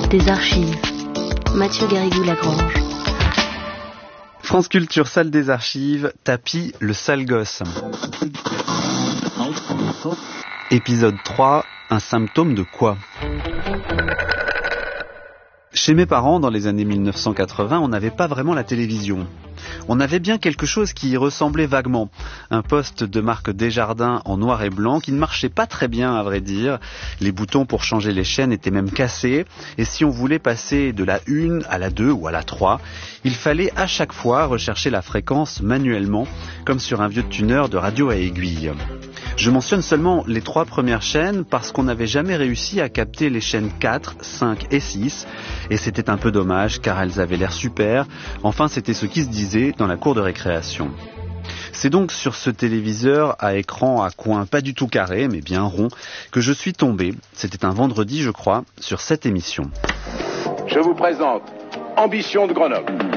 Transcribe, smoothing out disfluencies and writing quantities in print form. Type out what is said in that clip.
des archives. Mathieu Garrigou-Lagrange. France Culture, salle des archives, tapis, le sale gosse. Épisode 3, un symptôme de quoi ? Chez mes parents, dans les années 1980, on n'avait pas vraiment la télévision. On avait bien quelque chose qui y ressemblait vaguement. Un poste de marque Desjardins en noir et blanc qui ne marchait pas très bien, à vrai dire. Les boutons pour changer les chaînes étaient même cassés. Et si on voulait passer de la 1 à la 2 ou à la 3, il fallait à chaque fois rechercher la fréquence manuellement, comme sur un vieux tuner de radio à aiguille. Je mentionne seulement les 3 premières chaînes parce qu'on n'avait jamais réussi à capter les chaînes 4, 5 et 6. Et c'était un peu dommage car elles avaient l'air super. Enfin, c'était ce qui se disait dans la cour de récréation. C'est donc sur ce téléviseur à écran à coin pas du tout carré mais bien rond que je suis tombé, c'était un vendredi je crois, sur cette émission. Je vous présente Ambition de Grenoble.